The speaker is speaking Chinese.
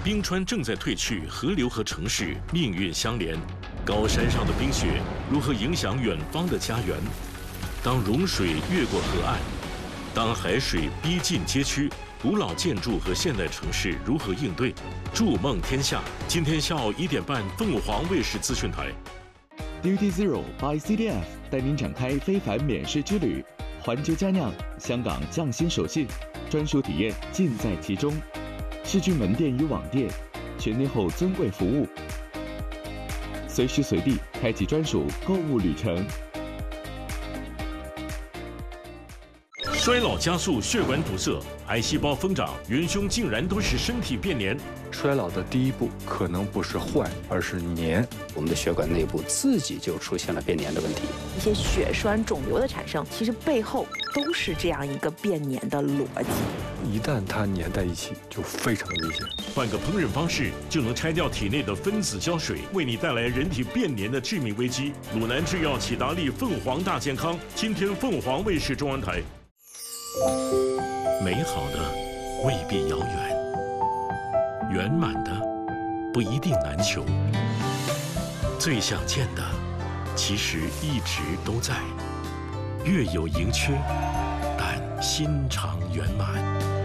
冰川正在退去，河流和城市命运相连。高山上的冰雪如何影响远方的家园？当融水越过河岸，当海水逼近街区，古老建筑和现代城市如何应对？筑梦天下，今天下午1点半，凤凰卫视资讯台。 Duty Zero by CDF 带您展开非凡免试之旅，环球佳酿，香港匠心手信，专属体验尽在其中。世郡门店与网店，全年后尊贵服务，随时随地开启专属购物旅程。 衰老加速，血管堵塞，癌细胞疯长，元凶竟然都是身体变黏。 衰老的第一步可能不是坏，而是黏。 我们的血管内部自己就出现了变黏的问题。 一些血栓肿瘤的产生，其实背后都是这样一个变黏的逻辑。 一旦它粘在一起，就非常危险。 换个烹饪方式，就能拆掉体内的分子胶水，为你带来人体变黏的致命危机。鲁南制药启达利凤凰大健康，今天凤凰卫视中文台。美好的未必遥远，圆满的不一定难求，最想见的其实一直都在，月有盈缺，但心常圆满。